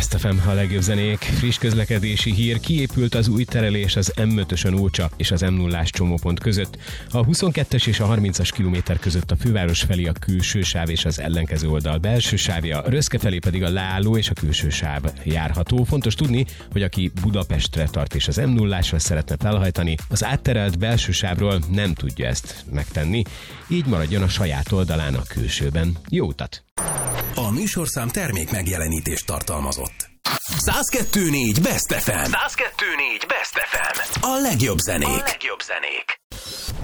Best FM, a legjobb zenék. Friss közlekedési hír: kiépült az új terelés az M5-ösön Ócsa és az M0-ás csomópont között. A 22-es és a 30-as kilométer között a főváros felé a külső sáv és az ellenkező oldal belső sávja, Röszke felé pedig a leálló és a külső sáv járható. Fontos tudni, hogy aki Budapestre tart és az M0-ásra szeretne felhajtani, az átterelt belső sávról nem tudja ezt megtenni, így maradjon a saját oldalán a külsőben. Jó utat! A műsorszám termék megjelenítést tartalmazott. 102.4 Best FM. 102.4 Best FM. A legjobb zenék.